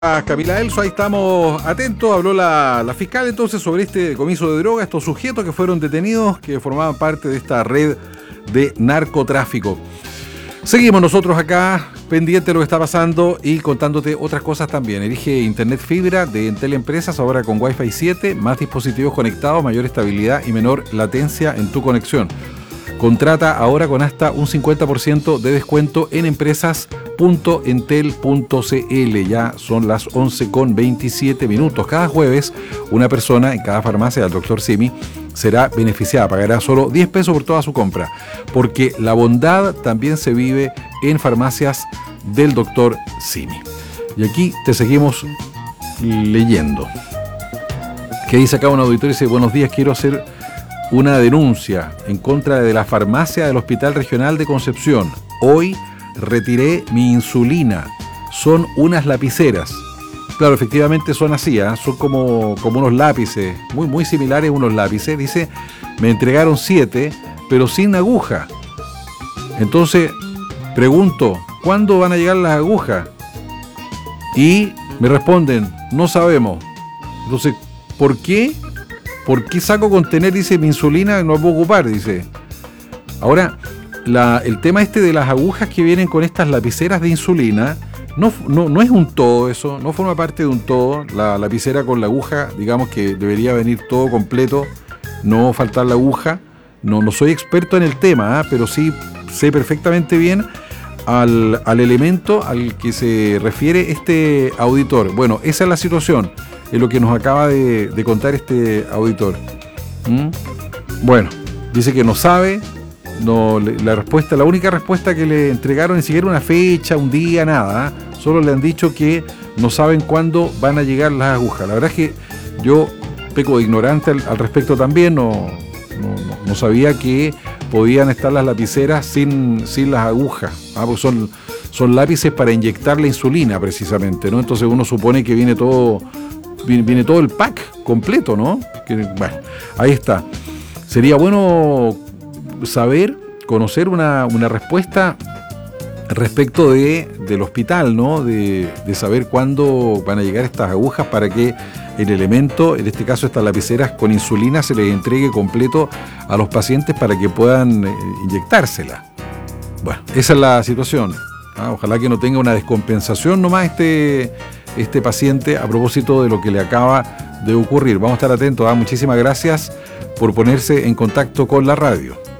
Camila Elso, ahí estamos atentos. Habló la fiscal entonces sobre este decomiso de droga, estos sujetos que fueron detenidos, que formaban parte de esta red de narcotráfico. Seguimos nosotros acá, pendiente de lo que está pasando y contándote otras cosas también. Elige Internet Fibra de Entel Empresas, ahora con Wi-Fi 7, más dispositivos conectados, mayor estabilidad y menor latencia en tu conexión. Contrata ahora con hasta un 50% de descuento en empresas.entel.cl. Ya son las 11:27. Cada jueves, una persona en cada farmacia del Dr. Simi será beneficiada. Pagará solo 10 pesos por toda su compra. Porque la bondad también se vive en farmacias del Dr. Simi. Y aquí te seguimos leyendo. ¿Qué dice acá un auditor? Dice: buenos días, quiero hacer una denuncia en contra de la farmacia del Hospital Regional de Concepción. Hoy retiré mi insulina. Son unas lapiceras. Claro, efectivamente son así, ¿eh? Son como unos lápices, muy similares a unos lápices. Dice, me entregaron 7, pero sin aguja. Entonces, pregunto, ¿cuándo van a llegar las agujas? Y me responden, no sabemos. Entonces, ¿por qué? ¿Por qué saco contener, dice, mi insulina? No la puedo ocupar, dice. Ahora, el tema este de las agujas que vienen con estas lapiceras de insulina, no es un todo eso, no forma parte de un todo. La lapicera con la aguja, digamos que debería venir todo completo, no faltar la aguja. No soy experto en el tema, pero sí sé perfectamente bien al elemento al que se refiere este auditor. Bueno, esa es la situación, es lo que nos acaba de contar este auditor. Bueno, dice que no sabe. No, la única respuesta que le entregaron, ni siquiera una fecha, un día, nada. Solo le han dicho que no saben cuándo van a llegar las agujas. La verdad es que yo peco de ignorante al respecto también. No sabía que podían estar las lapiceras sin las agujas. Porque son lápices para inyectar la insulina precisamente, ¿no? Entonces uno supone que viene todo el pack completo, ¿no? Bueno, ahí está. Sería bueno conocer una respuesta respecto del hospital, ¿no? De saber cuándo van a llegar estas agujas para que el elemento, en este caso estas lapiceras con insulina, se les entregue completo a los pacientes para que puedan inyectársela. Bueno, esa es la situación. Ojalá que no tenga una descompensación nomás este paciente a propósito de lo que le acaba de ocurrir. Vamos a estar atentos. Muchísimas gracias por ponerse en contacto con la radio.